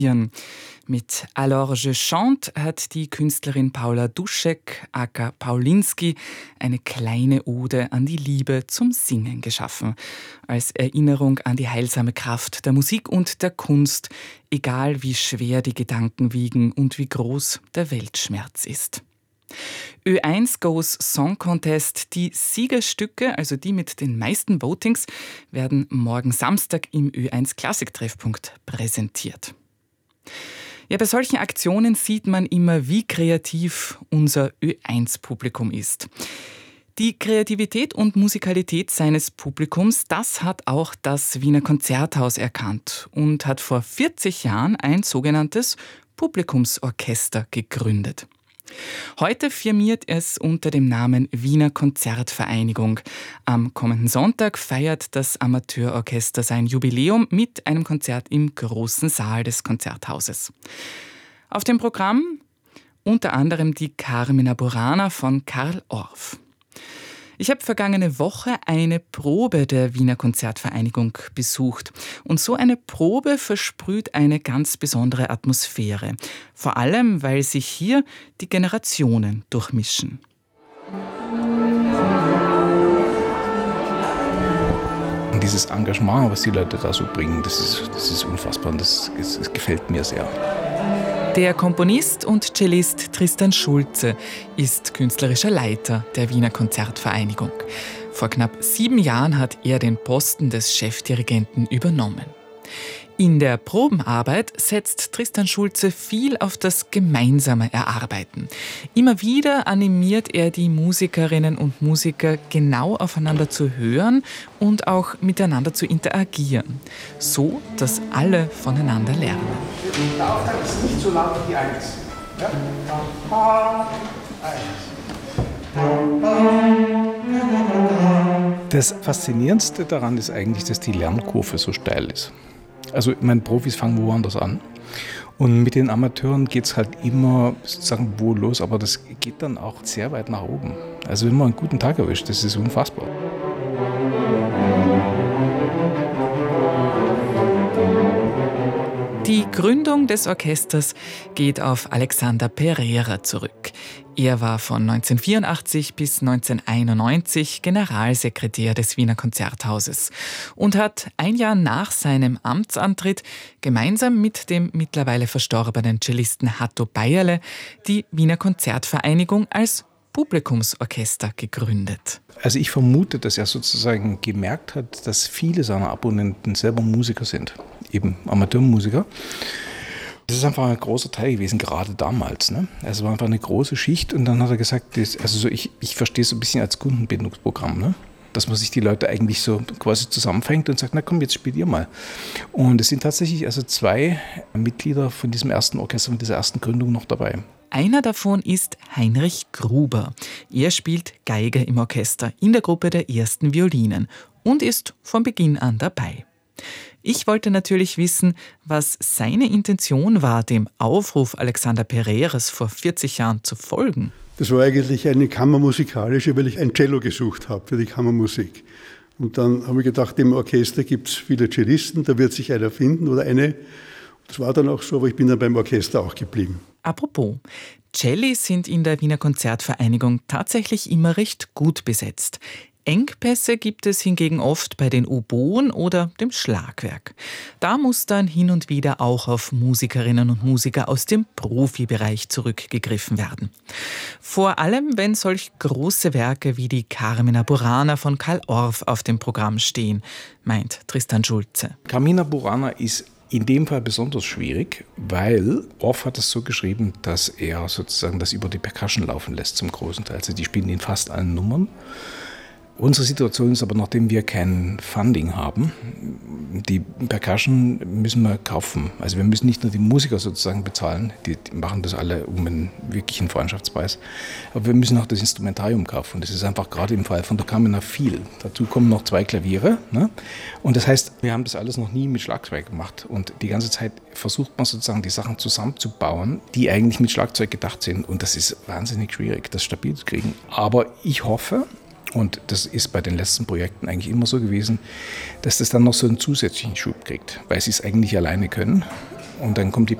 Mit Alors je chante hat die Künstlerin Paula Duschek, aka Paulinski, eine kleine Ode an die Liebe zum Singen geschaffen. Als Erinnerung an die heilsame Kraft der Musik und der Kunst, egal wie schwer die Gedanken wiegen und wie groß der Weltschmerz ist. Ö1 Goes Song Contest. Die Siegerstücke, also die mit den meisten Votings, werden morgen Samstag im Ö1 Klassik-Treffpunkt präsentiert. Ja, bei solchen Aktionen sieht man immer, wie kreativ unser Ö1-Publikum ist. Die Kreativität und Musikalität seines Publikums, das hat auch das Wiener Konzerthaus erkannt und hat vor 40 Jahren ein sogenanntes Publikumsorchester gegründet. Heute firmiert es unter dem Namen Wiener Konzertvereinigung. Am kommenden Sonntag feiert das Amateurorchester sein Jubiläum mit einem Konzert im großen Saal des Konzerthauses. Auf dem Programm unter anderem die Carmina Burana von Karl Orff. Ich habe vergangene Woche eine Probe der Wiener Konzertvereinigung besucht. Und so eine Probe versprüht eine ganz besondere Atmosphäre. Vor allem, weil sich hier die Generationen durchmischen. Und dieses Engagement, was die Leute da so bringen, das ist unfassbar und das gefällt mir sehr. Der Komponist und Cellist Tristan Schulze ist künstlerischer Leiter der Wiener Konzertvereinigung. Vor knapp 7 Jahren hat er den Posten des Chefdirigenten übernommen. In der Probenarbeit setzt Tristan Schulze viel auf das gemeinsame Erarbeiten. Immer wieder animiert er die Musikerinnen und Musiker, genau aufeinander zu hören und auch miteinander zu interagieren. So, dass alle voneinander lernen. Der Auftrag ist nicht so laut wie 1. Ja? 1. Das Faszinierendste daran ist eigentlich, dass die Lernkurve so steil ist. Also meine Profis fangen woanders an und mit den Amateuren geht es halt immer sozusagen wo los, aber das geht dann auch sehr weit nach oben. Also wenn man einen guten Tag erwischt, das ist unfassbar. Die Gründung des Orchesters geht auf Alexander Pereira zurück. Er war von 1984 bis 1991 Generalsekretär des Wiener Konzerthauses und hat ein Jahr nach seinem Amtsantritt gemeinsam mit dem mittlerweile verstorbenen Cellisten Hatto Beierle die Wiener Konzertvereinigung als Publikumsorchester gegründet. Also ich vermute, dass er sozusagen gemerkt hat, dass viele seiner Abonnenten selber Musiker sind, eben Amateurmusiker. Das ist einfach ein großer Teil gewesen, gerade damals. Ne? Also es war einfach eine große Schicht und dann hat er gesagt, ich verstehe es so ein bisschen als Kundenbindungsprogramm, ne? Dass man sich die Leute eigentlich so quasi zusammenfängt und sagt, na komm, jetzt spielt ihr mal. Und es sind tatsächlich also 2 Mitglieder von diesem ersten Orchester, von dieser ersten Gründung noch dabei. Einer davon ist Heinrich Gruber. Er spielt Geige im Orchester in der Gruppe der ersten Violinen und ist von Beginn an dabei. Ich wollte natürlich wissen, was seine Intention war, dem Aufruf Alexander Pereiras vor 40 Jahren zu folgen. Das war eigentlich eine kammermusikalische, weil ich ein Cello gesucht habe für die Kammermusik. Und dann habe ich gedacht, im Orchester gibt es viele Cellisten, da wird sich einer finden oder eine. Das war dann auch so, aber ich bin dann beim Orchester auch geblieben. Apropos, Celli sind in der Wiener Konzertvereinigung tatsächlich immer recht gut besetzt. Engpässe gibt es hingegen oft bei den Oboen oder dem Schlagwerk. Da muss dann hin und wieder auch auf Musikerinnen und Musiker aus dem Profibereich zurückgegriffen werden. Vor allem, wenn solch große Werke wie die Carmina Burana von Karl Orff auf dem Programm stehen, meint Tristan Schulze. Carmina Burana ist in dem Fall besonders schwierig, weil Orff hat es so geschrieben, dass er sozusagen das über die Percussion laufen lässt zum großen Teil. Also die spielen in fast allen Nummern. Unsere Situation ist aber, nachdem wir kein Funding haben, die Percussion müssen wir kaufen. Also wir müssen nicht nur die Musiker sozusagen bezahlen, die machen das alle um einen wirklichen Freundschaftspreis, aber wir müssen auch das Instrumentarium kaufen. Und das ist einfach gerade im Fall von der Carmina viel. Dazu kommen noch 2 Klaviere. Ne? Und das heißt, wir haben das alles noch nie mit Schlagzeug gemacht. Und die ganze Zeit versucht man sozusagen die Sachen zusammenzubauen, die eigentlich mit Schlagzeug gedacht sind. Und das ist wahnsinnig schwierig, das stabil zu kriegen. Aber ich hoffe, und das ist bei den letzten Projekten eigentlich immer so gewesen, dass das dann noch so einen zusätzlichen Schub kriegt, weil sie es eigentlich alleine können. und dann kommt die